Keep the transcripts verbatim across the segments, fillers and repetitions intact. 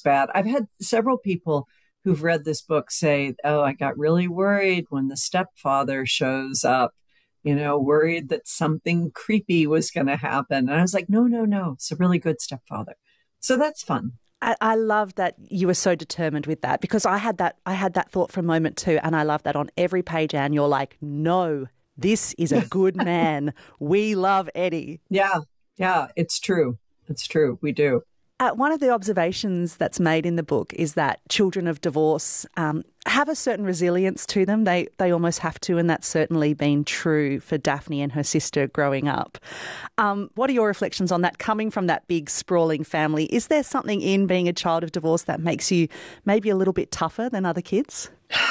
bad. I've had several people who've read this book say, oh, I got really worried when the stepfather shows up, you know, worried that something creepy was going to happen. And I was like, no, no, no. It's a really good stepfather. So that's fun. I, I love that you were so determined with that, because I had that I had that thought for a moment too. And I love that on every page, Anne, you're like, no, this is a good man. We love Eddie. Yeah, yeah, it's true. It's true. We do. Uh, one of the observations that's made in the book is that children of divorce um, have a certain resilience to them. They they almost have to, and that's certainly been true for Daphne and her sister growing up. Um, what are your reflections on that, coming from that big, sprawling family? Is there something in being a child of divorce that makes you maybe a little bit tougher than other kids?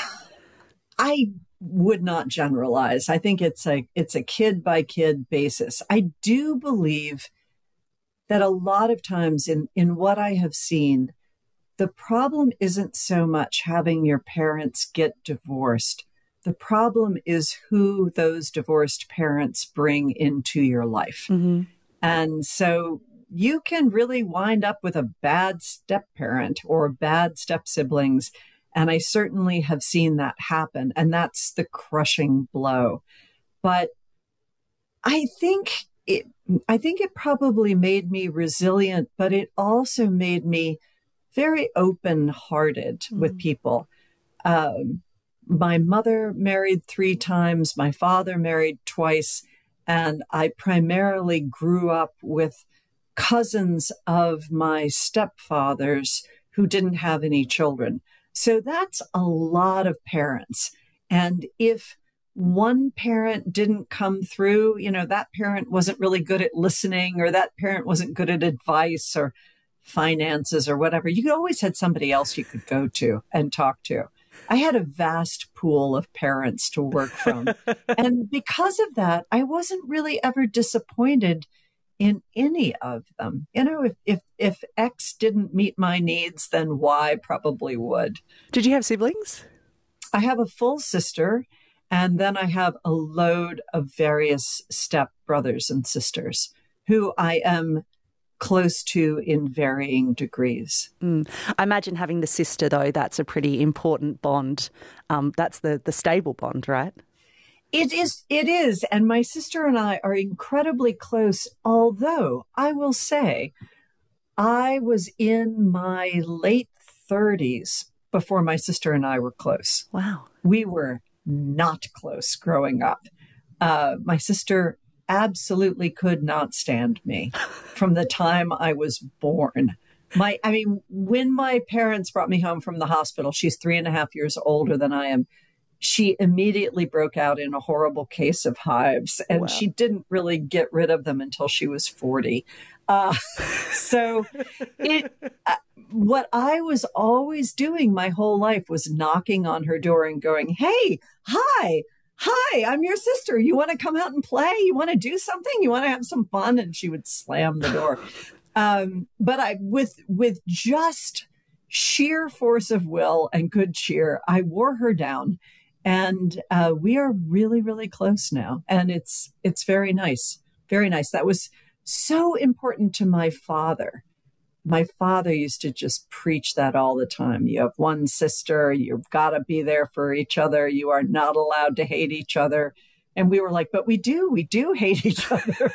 I would not generalize. I think it's a it's a kid-by-kid basis. I do believe that a lot of times in, in what I have seen, the problem isn't so much having your parents get divorced. The problem is who those divorced parents bring into your life. Mm-hmm. And so you can really wind up with a bad step-parent or bad step-siblings. And I certainly have seen that happen. And that's the crushing blow. But I think it I think it probably made me resilient, but it also made me very open-hearted mm. with people. Um, my mother married three times. My father married twice. And I primarily grew up with cousins of my stepfathers who didn't have any children. So that's a lot of parents. And if one parent didn't come through, you know, that parent wasn't really good at listening, or that parent wasn't good at advice or finances or whatever, you always had somebody else you could go to and talk to. I had a vast pool of parents to work from. And because of that, I wasn't really ever disappointed in any of them. You know, if, if, if X didn't meet my needs, then Y probably would. Did you have siblings? I have a full sister. And then I have a load of various step brothers and sisters who I am close to in varying degrees. Mm. I imagine having the sister, though, that's a pretty important bond. Um, that's the, the stable bond, right? It is. It is. And my sister and I are incredibly close, although I will say I was in my late thirties before my sister and I were close. Wow. We were not close growing up. Uh, my sister absolutely could not stand me from the time I was born. My, I mean, when my parents brought me home from the hospital, she's three and a half years older than I am. She immediately broke out in a horrible case of hives, and wow. she didn't really get rid of them until she was forty. Uh, so it, uh, what I was always doing my whole life was knocking on her door and going, hey, hi, hi, I'm your sister. You want to come out and play? You want to do something? You want to have some fun? And she would slam the door. um, but I, with, with just sheer force of will and good cheer, I wore her down. And uh, we are really, really close now. And it's it's very nice, very nice. That was so important to my father. My father used to just preach that all the time. You have one sister, you've got to be there for each other. You are not allowed to hate each other. And we were like, but we do, we do hate each other.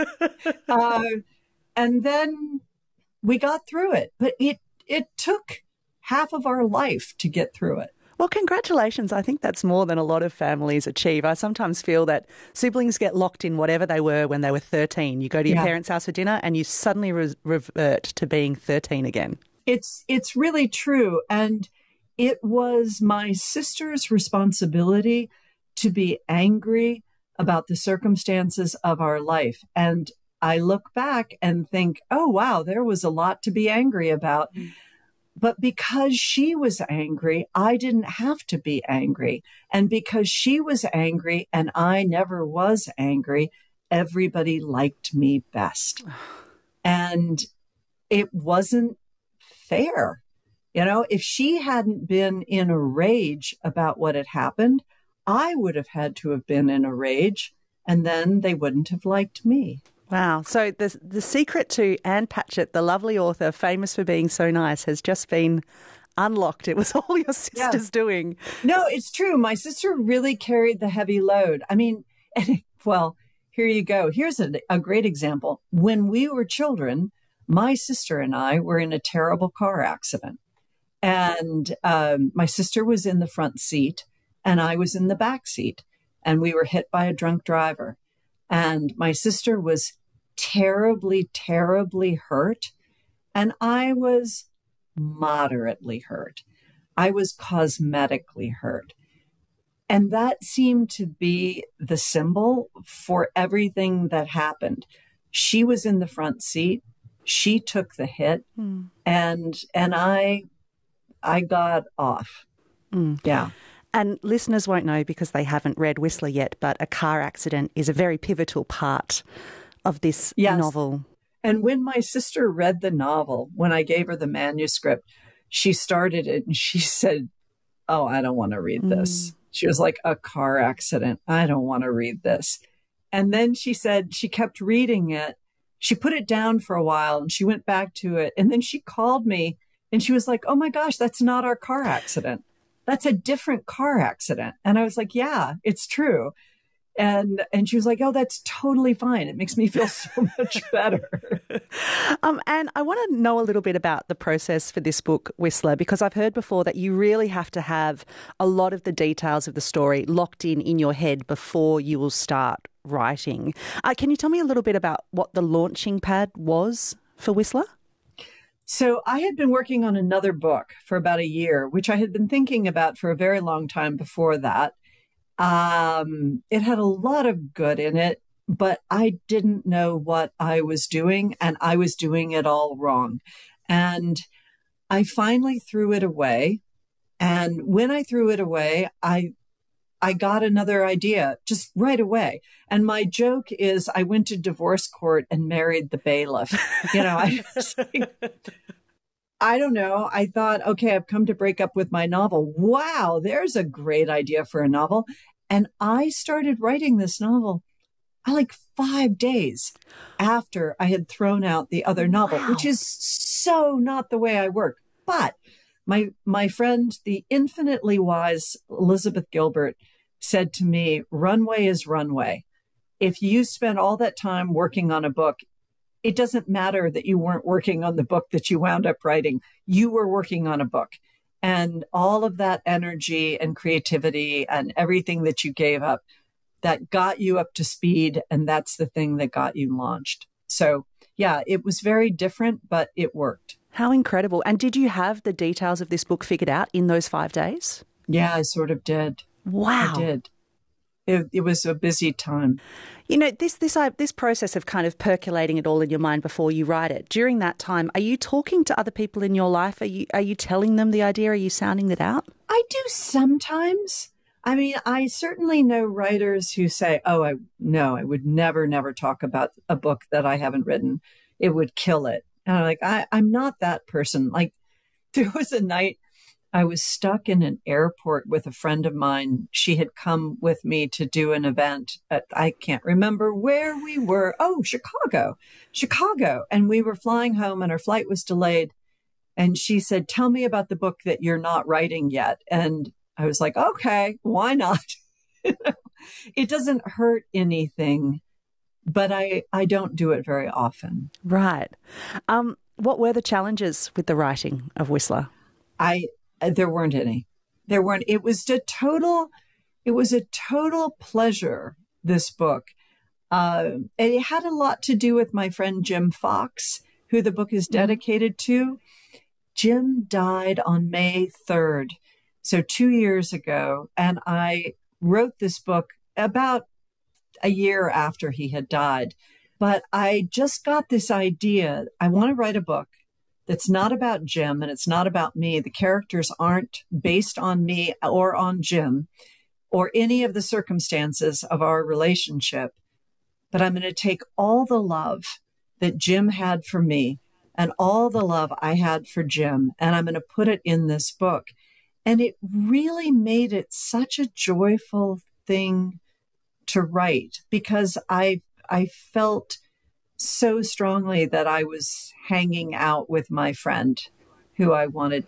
uh, and then we got through it. But it it took half of our life to get through it. Well, congratulations. I think that's more than a lot of families achieve. I sometimes feel that siblings get locked in whatever they were when they were thirteen. You go to your yeah. parents' house for dinner and you suddenly re- revert to being thirteen again. It's it's really true. And it was my sister's responsibility to be angry about the circumstances of our life. And I look back and think, oh, wow, there was a lot to be angry about. Mm. But because she was angry, I didn't have to be angry. And because she was angry and I never was angry, everybody liked me best. And it wasn't fair. You know, if she hadn't been in a rage about what had happened, I would have had to have been in a rage, and then they wouldn't have liked me. Wow. So the the secret to Ann Patchett, the lovely author, famous for being so nice, has just been unlocked. It was all your sister's Yeah. doing. No, it's true. My sister really carried the heavy load. I mean, and, well, here you go. Here's a, a great example. When we were children, my sister and I were in a terrible car accident. And um, my sister was in the front seat and I was in the back seat. And we were hit by a drunk driver. And my sister was terribly, terribly hurt. And I was moderately hurt. I was cosmetically hurt. And that seemed to be the symbol for everything that happened. She was in the front seat. She took the hit. Mm. And and I I got off. Mm. Yeah. And listeners won't know because they haven't read Whistler yet, but a car accident is a very pivotal part of this yes. novel. And when my sister read the novel, when I gave her the manuscript, she started it and she said, oh, I don't want to read this. Mm. She was like, a car accident. I don't want to read this. And then she said she kept reading it. She put it down for a while and she went back to it. And then she called me and she was like, oh my gosh, that's not our car accident. That's a different car accident. And I was like, yeah, it's true. And and she was like, oh, that's totally fine. It makes me feel so much better. um, and I want to know a little bit about the process for this book, Whistler, because I've heard before that you really have to have a lot of the details of the story locked in in your head before you will start writing. Uh, can you tell me a little bit about what the launching pad was for Whistler? So I had been working on another book for about a year, which I had been thinking about for a very long time before that. Um, it had a lot of good in it, but I didn't know what I was doing and I was doing it all wrong. And I finally threw it away. And when I threw it away, I I got another idea just right away. And my joke is I went to divorce court and married the bailiff. You know, I was like, I don't know. I thought, okay, I've come to break up with my novel. Wow, there's a great idea for a novel. And I started writing this novel like five days after I had thrown out the other novel, wow. which is so not the way I work. But my my friend, the infinitely wise Elizabeth Gilbert, said to me, runway is runway. If you spend all that time working on a book, it doesn't matter that you weren't working on the book that you wound up writing. You were working on a book. And all of that energy and creativity and everything that you gave up, that got you up to speed. And that's the thing that got you launched. So, yeah, it was very different, but it worked. How incredible. And did you have the details of this book figured out in those five days? Yeah, I sort of did. Wow. I did. It, it was a busy time. You know, this this uh, this process of kind of percolating it all in your mind before you write it, during that time, are you talking to other people in your life? Are you are you telling them the idea? Are you sounding it out? I do sometimes. I mean, I certainly know writers who say, oh, I no, I would never, never talk about a book that I haven't written. It would kill it. And I'm like, I, I'm not that person. Like, there was a night I was stuck in an airport with a friend of mine. She had come with me to do an event at, I can't remember where we were. Oh, Chicago, Chicago. And we were flying home and our flight was delayed. And she said, tell me about the book that you're not writing yet. And I was like, okay, why not? It doesn't hurt anything, but I, I don't do it very often. Right. Um, what were the challenges with the writing of Whistler? I, There weren't any. There weren't. It was a total, it was a total pleasure, this book. Uh, and it had a lot to do with my friend Jim Fox, who the book is dedicated to. Jim died on May third, so two years ago. And I wrote this book about a year after he had died. But I just got this idea. I want to write a book that's not about Jim and it's not about me. The characters aren't based on me or on Jim or any of the circumstances of our relationship. But I'm going to take all the love that Jim had for me and all the love I had for Jim, and I'm going to put it in this book. And it really made it such a joyful thing to write because I I felt so strongly that I was hanging out with my friend who I wanted